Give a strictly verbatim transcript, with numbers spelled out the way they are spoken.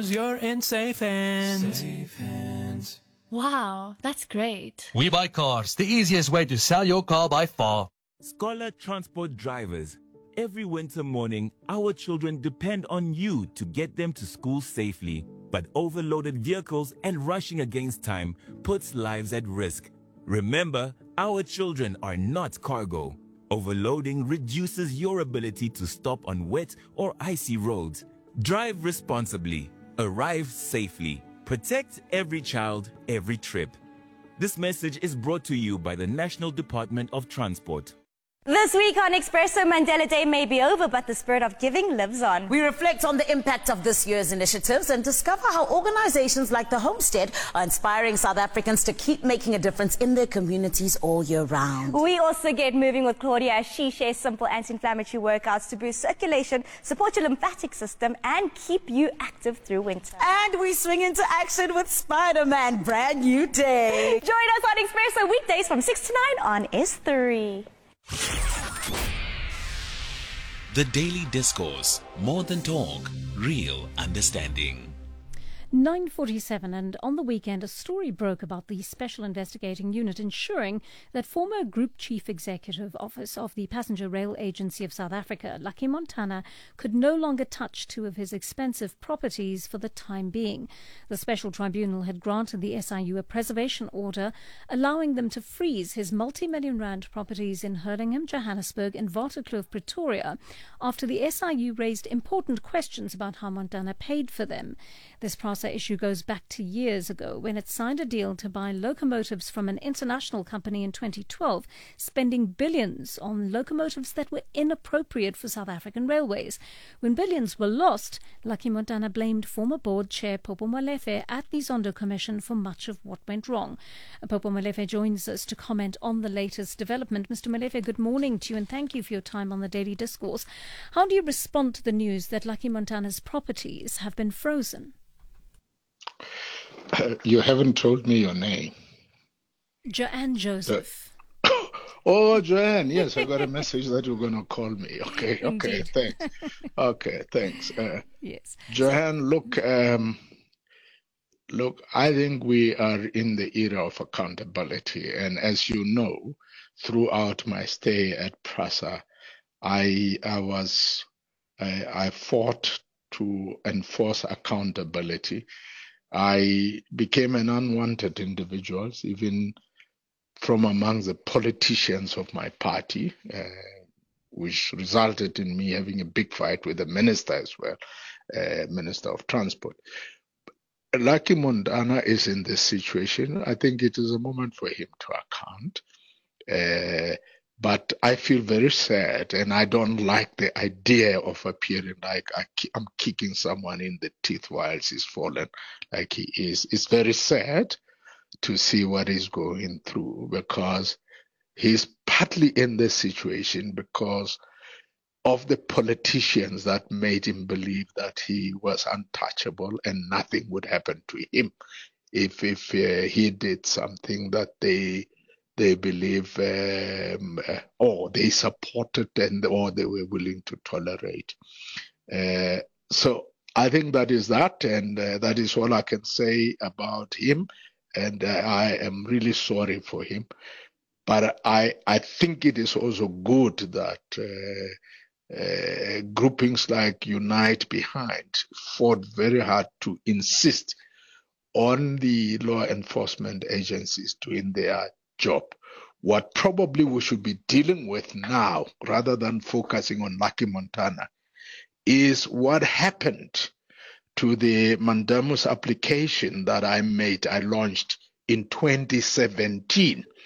You're in safe hands. Safe hands. Wow, that's great. We Buy Cars, the easiest way to sell your car by far. Scholar Transport drivers, every winter morning, our children depend on you to get them to school safely. But overloaded vehicles and rushing against time puts lives at risk. Remember, our children are not cargo. Overloading reduces your ability to stop on wet or icy roads. Drive responsibly. Arrive safely. Protect every child, every trip. This message is brought to you by the National Department of Transport. This week on Expresso, Mandela Day may be over, but the spirit of giving lives on. We reflect on the impact of this year's initiatives and discover how organizations like the Homestead are inspiring South Africans to keep making a difference in their communities all year round. We also get moving with Claudia as she shares simple anti-inflammatory workouts to boost circulation, support your lymphatic system, and keep you active through winter. And we swing into action with Spider-Man, brand new day. Join us on Expresso weekdays from six to nine on S three. The Daily Discourse. More than talk, real understanding. nine forty-seven, and on the weekend a story broke about the Special Investigating Unit ensuring that former Group Chief Executive Office of the Passenger Rail Agency of South Africa, Lucky Montana, could no longer touch two of his expensive properties for the time being. The Special Tribunal had granted the S I U a preservation order, allowing them to freeze his multi-million rand properties in Hurlingham, Johannesburg and Waterkloof, Pretoria, after the S I U raised important questions about how Montana paid for them. This process issue goes back to years ago when it signed a deal to buy locomotives from an international company in twenty twelve, spending billions on locomotives that were inappropriate for South African railways. When billions were lost, Lucky Montana blamed former board chair Popo Molefe at the Zondo Commission for much of what went wrong. Popo Molefe joins us to comment on the latest development. Mister Molefe, good morning to you and thank you for your time on the Daily Discourse. How do you respond to the news that Lucky Montana's properties have been frozen? Uh, you haven't told me your name. Joanne Joseph. Uh, oh, Joanne, yes, I got a message that you're going to call me. Okay, okay, Indeed. thanks. Okay, thanks. Uh, Yes. Joanne, look, um, look, I think we are in the era of accountability. And as you know, throughout my stay at PRASA, I, I was, I, I fought to enforce accountability. I became an unwanted individual, even from among the politicians of my party, uh, which resulted in me having a big fight with the minister as well, uh, Minister of Transport. Lucky Montana is in this situation. I think it is a moment for him to account. Uh, But I feel very sad, and I don't like the idea of appearing like I, I'm kicking someone in the teeth whilst he's fallen, like he is. It's very sad to see what he's going through because he's partly in this situation because of the politicians that made him believe that he was untouchable and nothing would happen to him if if uh, he did something that they. They believe, um, uh, or they supported, and or they were willing to tolerate. Uh, so I think that is that, and uh, that is all I can say about him. And uh, I am really sorry for him. But I I think it is also good that uh, uh, groupings like Unite Behind fought very hard to insist on the law enforcement agencies doing their job. What probably we should be dealing with now, rather than focusing on Lucky Montana, is what happened to the mandamus application that I made, I launched in twenty seventeen